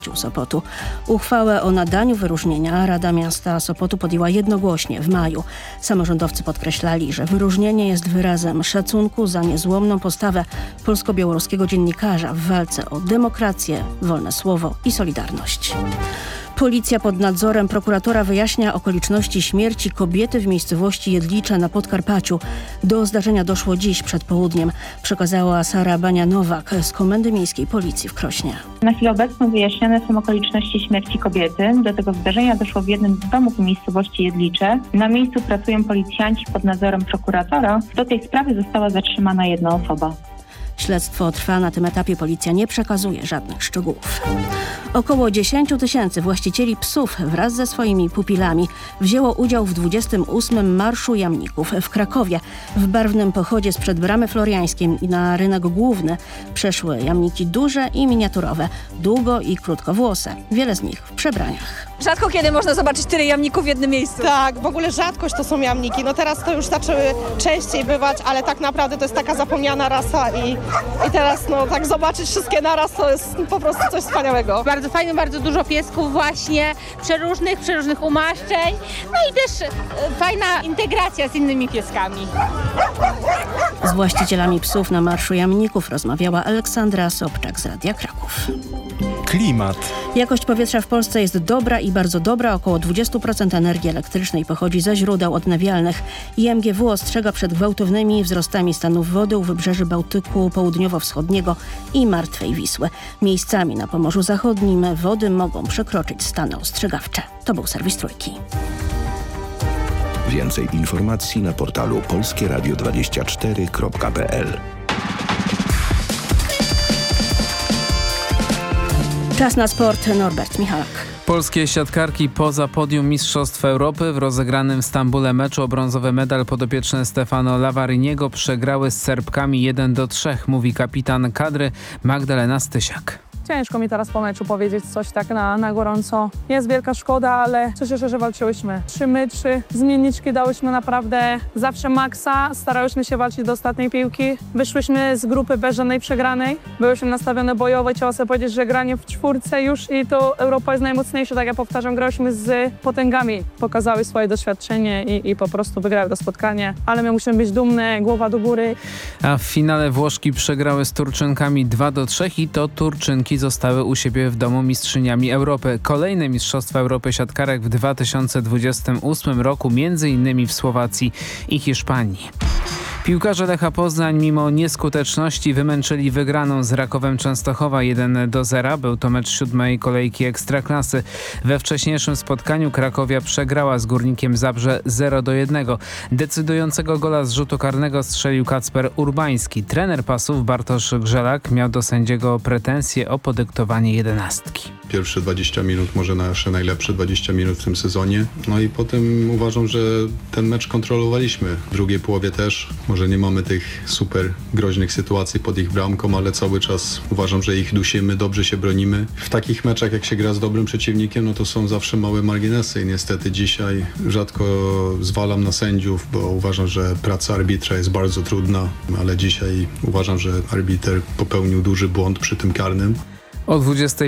Sopotu. Uchwałę o nadaniu wyróżnienia Rada Miasta Sopotu podjęła jednogłośnie w maju. Samorządowcy podkreślali, że wyróżnienie jest wyrazem szacunku za niezłomną postawę polsko-białoruskiego dziennikarza w walce o demokrację, wolne słowo i solidarność. Policja pod nadzorem prokuratora wyjaśnia okoliczności śmierci kobiety w miejscowości Jedlicze na Podkarpaciu. Do zdarzenia doszło dziś przed południem, przekazała Sara Bania-Nowak z Komendy Miejskiej Policji w Krośnie. Na chwilę obecną wyjaśnione są okoliczności śmierci kobiety. Do tego zdarzenia doszło w jednym z domów w miejscowości Jedlicze. Na miejscu pracują policjanci pod nadzorem prokuratora. Do tej sprawy została zatrzymana jedna osoba. Śledztwo trwa. Na tym etapie policja nie przekazuje żadnych szczegółów. Około 10 000 właścicieli psów wraz ze swoimi pupilami wzięło udział w 28. Marszu Jamników w Krakowie. W barwnym pochodzie sprzed Bramy Floriańskiej i na rynek główny przeszły jamniki duże i miniaturowe, długo i krótkowłose. Wiele z nich w przebraniach. Rzadko kiedy można zobaczyć tyle jamników w jednym miejscu. Tak, w ogóle rzadkość to są jamniki. No teraz to już zaczęły częściej bywać, ale tak naprawdę to jest taka zapomniana rasa i teraz tak zobaczyć wszystkie naraz to jest po prostu coś wspaniałego. Bardzo fajnie, bardzo dużo piesków właśnie, przeróżnych umaszczeń, no i też fajna integracja z innymi pieskami. Z właścicielami psów na Marszu Jamników rozmawiała Aleksandra Sobczak z Radia Kraków. Klimat. Jakość powietrza w Polsce jest dobra i bardzo dobra. Około 20% energii elektrycznej pochodzi ze źródeł odnawialnych. IMGW ostrzega przed gwałtownymi wzrostami stanów wody u wybrzeży Bałtyku Południowo-Wschodniego i Martwej Wisły. Miejscami na Pomorzu Zachodnim wody mogą przekroczyć stany ostrzegawcze. To był serwis Trójki. Więcej informacji na portalu polskieradio24.pl. Czas na sport. Norbert Michalak. Polskie siatkarki poza podium Mistrzostw Europy w rozegranym w Stambule meczu o brązowy medal podopieczne Stefano Lavariniego przegrały z Serbkami 1-3, mówi kapitan kadry Magdalena Stysiak. Ciężko mi teraz po meczu powiedzieć coś tak na gorąco. Jest wielka szkoda, ale cieszę się, że walczyłyśmy. 3 mecze, zmienniczki dałyśmy naprawdę zawsze maksa. Starałyśmy się walczyć do ostatniej piłki. Wyszłyśmy z grupy bez żadnej przegranej. Byłyśmy nastawione bojowo. Trzeba sobie powiedzieć, że granie w czwórce już i to Europa jest najmocniejsza. Tak jak powtarzam, grałyśmy z potęgami. Pokazały swoje doświadczenie i po prostu wygrały to spotkanie. Ale my musimy być dumne, głowa do góry. A w finale Włoszki przegrały z Turczynkami 2-3 i to Turczynki zostały u siebie w domu mistrzyniami Europy. Kolejne Mistrzostwa Europy siatkarek w 2028 roku, m.in. w Słowacji i Hiszpanii. Piłkarze Lecha Poznań mimo nieskuteczności wymęczyli wygraną z Rakowem Częstochowa 1-0. Był to mecz 7. kolejki Ekstraklasy. We wcześniejszym spotkaniu Krakowia przegrała z Górnikiem Zabrze 0-1. Decydującego gola z rzutu karnego strzelił Kacper Urbański. Trener Pasów Bartosz Grzelak miał do sędziego pretensje o podyktowanie 11. Pierwsze 20 minut, może nasze najlepsze 20 minut w tym sezonie. No i potem uważam, że ten mecz kontrolowaliśmy. W drugiej połowie też. Może nie mamy tych super groźnych sytuacji pod ich bramką, ale cały czas uważam, że ich dusimy, dobrze się bronimy. W takich meczach, jak się gra z dobrym przeciwnikiem, no to są zawsze małe marginesy i niestety dzisiaj rzadko zwalam na sędziów, bo uważam, że praca arbitra jest bardzo trudna, ale dzisiaj uważam, że arbiter popełnił duży błąd przy tym karnym. Od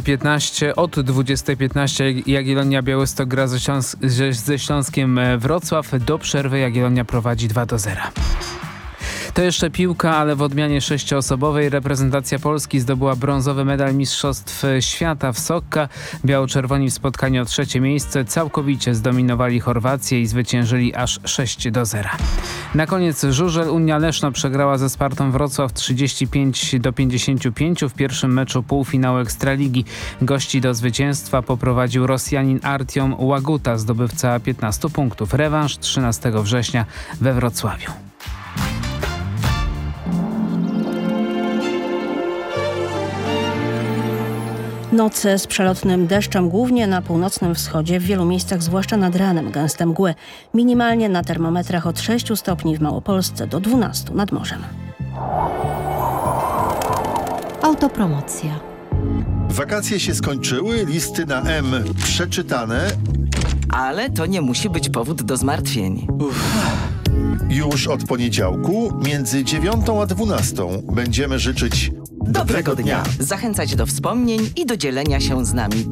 20:15 Jagiellonia Białystok gra ze Śląskiem Wrocław. Do przerwy Jagiellonia prowadzi 2-0. To jeszcze piłka, ale w odmianie 6-osobowej reprezentacja Polski zdobyła brązowy medal Mistrzostw Świata w Sokka. Biało-czerwoni w spotkaniu o 3. miejsce całkowicie zdominowali Chorwację i zwyciężyli aż 6-0. Na koniec żużel. Unia Leszno przegrała ze Spartą Wrocław 35-55 w pierwszym meczu półfinału Ekstraligi. Gości do zwycięstwa poprowadził Rosjanin Artiom Łaguta, zdobywca 15 punktów. Rewanż 13 września we Wrocławiu. Noce z przelotnym deszczem, głównie na północnym wschodzie, w wielu miejscach, zwłaszcza nad ranem, gęste mgły. Minimalnie na termometrach od 6 stopni w Małopolsce do 12 nad morzem. Autopromocja. Wakacje się skończyły, listy na M przeczytane. Ale to nie musi być powód do zmartwień. Już od poniedziałku między 9 a 12 będziemy życzyć Dobrego dnia! Zachęcać do wspomnień i do dzielenia się z nami.